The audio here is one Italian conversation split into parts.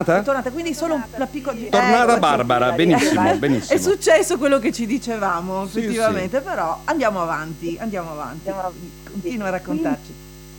È tornata, quindi solo una piccola... Tornata Barbara, benissimo, benissimo. È successo quello che ci dicevamo, Sì, effettivamente, sì. però andiamo avanti. Continua a raccontarci.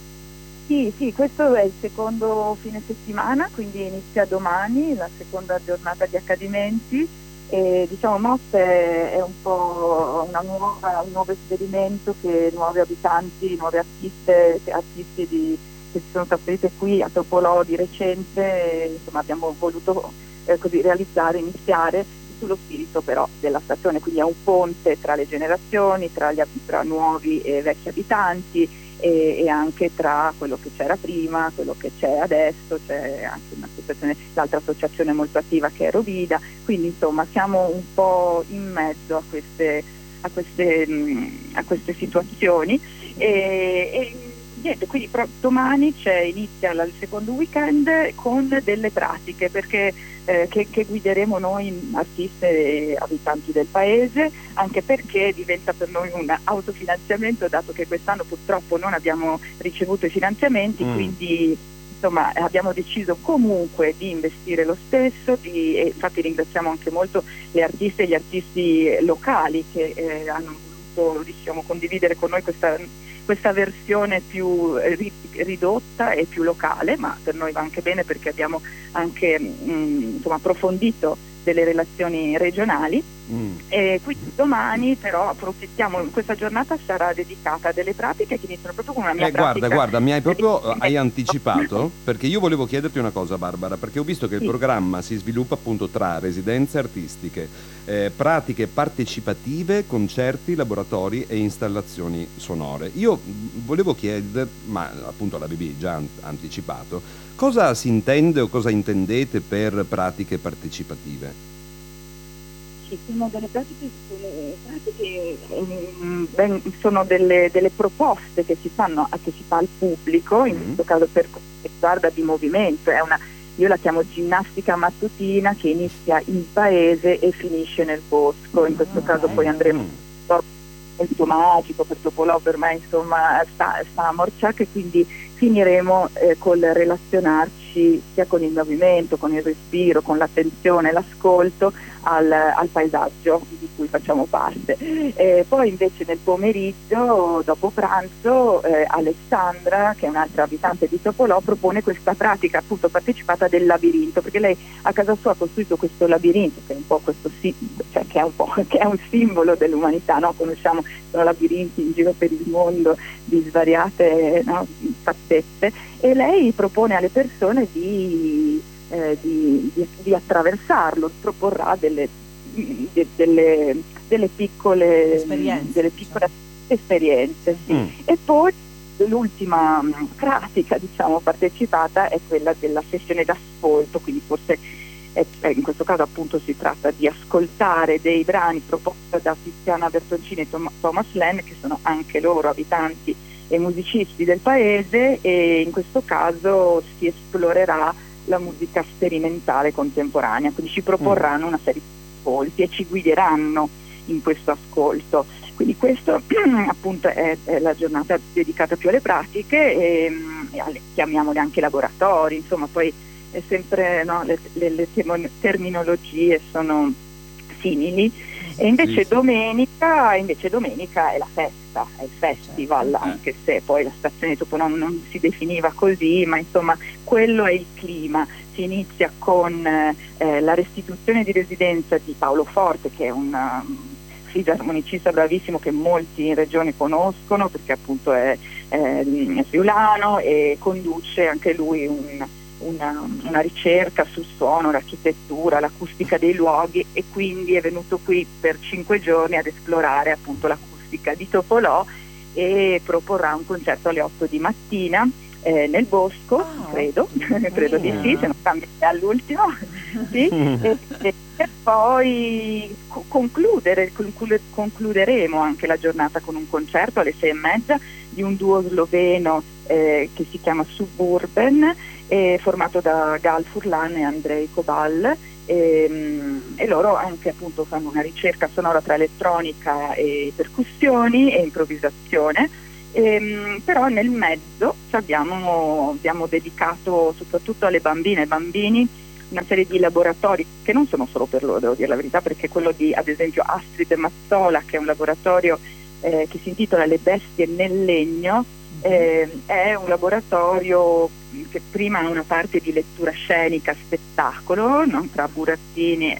Sì, questo è il secondo fine settimana, quindi inizia domani la seconda giornata di accadimenti e diciamo MOS è un po' un nuovo esperimento che nuovi abitanti, nuove artisti che si sono trasferite qui a Topolò di recente, insomma abbiamo voluto così iniziare sullo spirito però della stazione, quindi è un ponte tra le generazioni, tra nuovi e vecchi abitanti e anche tra quello che c'era prima, quello che c'è adesso, c'è anche l'altra associazione molto attiva che è Rovida, quindi insomma siamo un po' in mezzo a queste situazioni e niente, quindi domani inizia il secondo weekend con delle pratiche che guideremo noi artiste e abitanti del paese, anche perché diventa per noi un autofinanziamento, dato che quest'anno purtroppo non abbiamo ricevuto i finanziamenti, quindi insomma abbiamo deciso comunque di investire lo stesso, e infatti ringraziamo anche molto le artiste e gli artisti locali che hanno voluto condividere con noi questa versione più ridotta e più locale, ma per noi va anche bene perché abbiamo anche approfondito delle relazioni regionali. E quindi domani però approfittiamo, questa giornata sarà dedicata a delle pratiche che iniziano proprio con una mia pratica. Guarda, hai anticipato, perché io volevo chiederti una cosa, Barbara, perché ho visto che il programma si sviluppa appunto tra residenze artistiche, pratiche partecipative, concerti, laboratori e installazioni sonore. Io volevo chiedere, ma appunto l'avevi già anticipato, cosa si intende o cosa intendete per pratiche partecipative? Sono delle pratiche sono delle proposte che si fa al pubblico, in questo caso per quanto riguarda di movimento, io la chiamo ginnastica mattutina che inizia in paese e finisce nel bosco, in questo caso poi andremo molto magico per Topolò, per me insomma sta a Morciacca, e quindi finiremo col relazionarci sia con il movimento, con il respiro, con l'attenzione, l'ascolto al paesaggio di cui facciamo parte. Poi invece nel pomeriggio, dopo pranzo, Alessandra, che è un'altra abitante di Topolò, propone questa pratica appunto partecipata del labirinto, perché lei a casa sua ha costruito questo labirinto che è un po' che è un simbolo dell'umanità, no? Conosciamo, sono labirinti in giro per il mondo di svariate fattezze, e lei propone alle persone di attraversarlo, proporrà delle piccole esperienze, sì. E poi l'ultima pratica partecipata è quella della sessione d'ascolto, quindi forse in questo caso appunto si tratta di ascoltare dei brani proposti da Tiziana Bertoncini e Thomas Lenn, che sono anche loro abitanti e musicisti del paese, e in questo caso si esplorerà la musica sperimentale contemporanea, quindi ci proporranno una serie di ascolti e ci guideranno in questo ascolto. Quindi questo appunto è la giornata dedicata più alle pratiche e chiamiamole anche laboratori, insomma poi è sempre le terminologie sono simili. E invece domenica è la festa, è il festival, anche se poi la stazione di Topolò non si definiva così, ma insomma quello è il clima. Si inizia con la restituzione di residenza di Paolo Forte, che è un fisarmonicista bravissimo che molti in regione conoscono, perché appunto è friulano e conduce anche lui una ricerca sul suono, l'architettura, l'acustica dei luoghi, e quindi è venuto qui per 5 giorni ad esplorare appunto l'acustica di Topolò e proporrà un concerto alle 8 di mattina nel bosco, credo di sì, se non cambia all'ultimo, sì. E poi concluderemo anche la giornata con un concerto alle 6:30 di un duo sloveno che si chiama Suburban, formato da Gal Furlan e Andrei Kobal, e loro anche appunto fanno una ricerca sonora tra elettronica e percussioni e improvvisazione, però nel mezzo abbiamo dedicato soprattutto alle bambine e bambini una serie di laboratori che non sono solo per loro, devo dire la verità, perché quello di, ad esempio, Astrid Mazzola, che è un laboratorio che si intitola Le bestie nel legno, è un laboratorio che prima ha una parte di lettura scenica, spettacolo, no? Tra burattini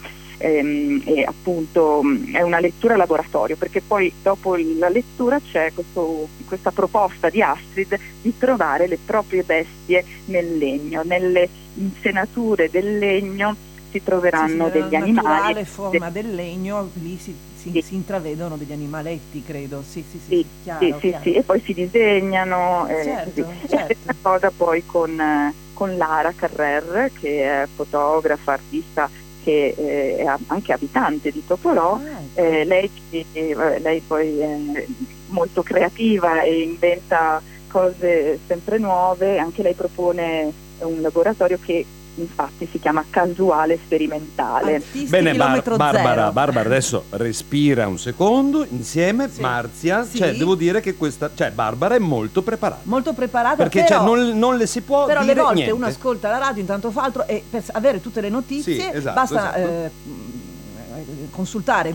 e appunto è una lettura laboratorio, perché poi dopo la lettura c'è questa proposta di Astrid di trovare le proprie bestie nel legno, nelle insenature del legno si troveranno degli animali. La naturale forma del legno, lì si intravedono degli animaletti, credo. Sì, chiaro. Sì, e poi si disegnano. Certo. Stessa cosa poi con Lara Carrer, che è fotografa, artista, che è anche abitante di Topolò. Lei poi è molto creativa e inventa cose sempre nuove. Anche lei propone un laboratorio che infatti si chiama Casuale Sperimentale. Bene, Barbara, adesso respira un secondo insieme. Marzia, cioè devo dire che Barbara è molto preparata perché perché non le si può però dire alle volte niente. uno ascolta la radio, intanto fa altro, e per avere tutte le notizie basta consultare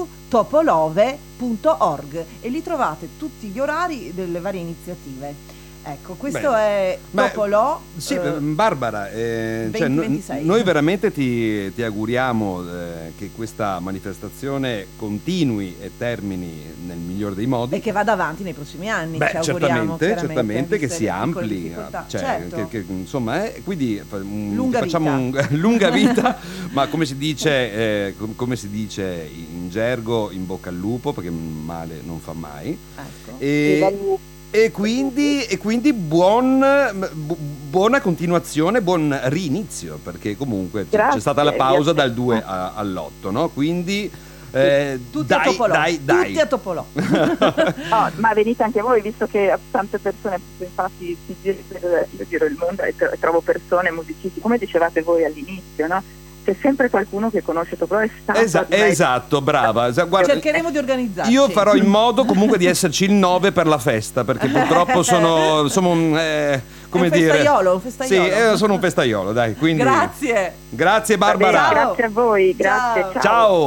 www.topolove.org e lì trovate tutti gli orari delle varie iniziative. Ecco, questo è Topolò. Sì, Barbara, noi veramente ti auguriamo che questa manifestazione continui e termini nel miglior dei modi. E che vada avanti nei prossimi anni. Ci auguriamo, certamente che si ampli. Insomma, quindi facciamo lunga vita, ma come si dice in gergo, in bocca al lupo, perché male non fa mai. Ecco. E quindi buona continuazione, buon rinizio, perché comunque c'è stata la pausa dal 2 all'8, no? Quindi tutti a Topolò. Ma venite anche voi, visto che tante persone, infatti si giro il mondo e trovo persone, musicisti, come dicevate voi all'inizio, no? C'è sempre qualcuno che conosce Topolò e sta esatto, brava. Guarda, cercheremo di organizzarci. Io farò in modo comunque di esserci il 9 per la festa, perché purtroppo sosono un festaiolo. Sì, sono un festaiolo, dai, quindi grazie Barbara. Grazie a voi, grazie. Ciao.